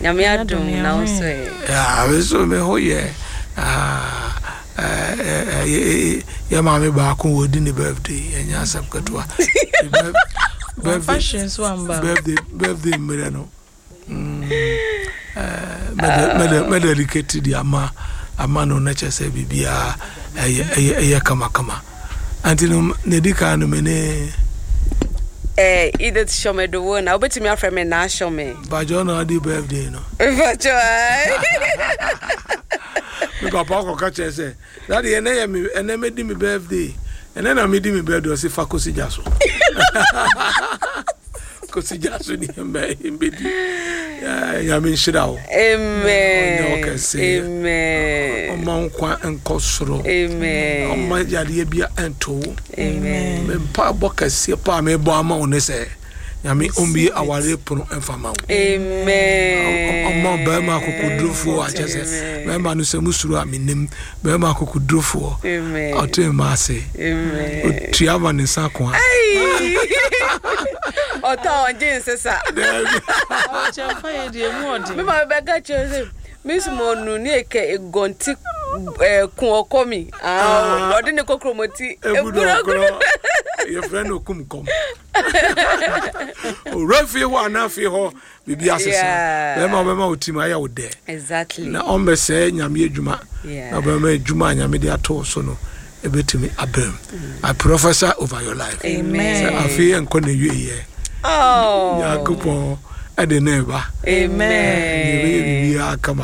Nyame adom na also. Yeah, we so me ho ye. Ya mama ba ko wodi ni birthday enya asem ketwa. Fashion so amba. Birthday mere no. Me dedicate di ama no na chese bibia kama. Antino nedika no me ne Either show me the one. I'll bet me after me now show me. But you know the birthday, no. But Because Papa catch say that the enemy and then made me birthday, and then I made me birthday. I say Fakosi Jaso. Kosi Jaso ni mbe. Ya min shirao. Amen. Amen. Oma nkwa nkosoro. Amen. Oma yade bia ento. Amen. Me pa bokase pa me bo ama onese. Nyame ombi aware pono enfama wo. Amen. Oma ba ma kokudrofo a chese. Me ma no se musuru aminim. Be ma kokudrofo. Amen. Ote ma se. Amen. Otiava ne sakwa. Ota onje sesa. Ocha fa de mu odi. Me ma be ga chese. Miss Monu ni eke egonti kun okomi. Odi ne kokromoti. Eburo. Your friend okum kom. O refi wa na fi ho bibi asesa. Be ma otima ya wo de. Exactly. Na ombe se nyame adwuma. Na be ma adwuma nyame de ato so no. Ebetimi abem. I prophesy over your life. Amen. Afi enko na wiye. Oh. Yakopo adeneba. Amen. Ya kama.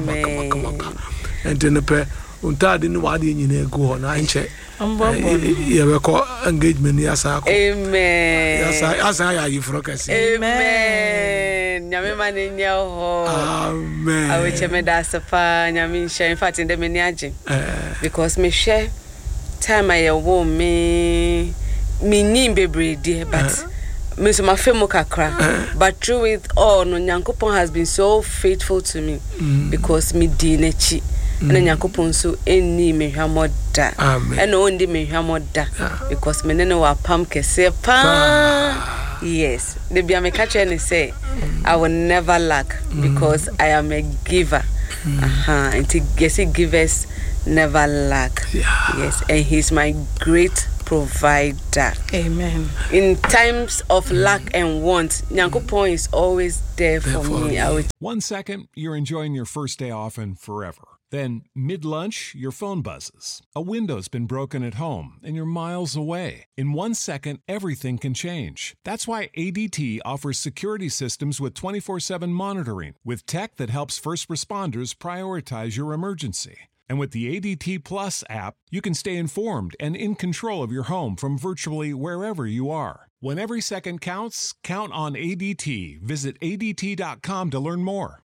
Entenepe untade ni wade nyina egu ho na nche. Ya be ko engagement ni asa ko. Amen. Asa ya yifro kasi. Amen. Nyame manenya ho. Amen. I wish me da safa nyame share in fact in the many age. Because me share time I wo me nim bebre dey but me so my femo kakra but through it all no Nyankopon has been so faithful to me because me di nechi na Nyankopon so eni me hwamoda and ondi me hwamoda because me ne wa pam kese pa. Yes, the bia me catch any say I will never lack because I am a giver. And he givers never lack. Yes, and he's my great provider. Amen. In times of lack and want, Nyankopon is always there for me. 1 second, you're enjoying your first day off and forever. Then, mid-lunch, your phone buzzes. A window's been broken at home, and you're miles away. In 1 second, everything can change. That's why ADT offers security systems with 24/7 monitoring, with tech that helps first responders prioritize your emergency. And with the ADT Plus app, you can stay informed and in control of your home from virtually wherever you are. When every second counts, count on ADT. Visit ADT.com to learn more.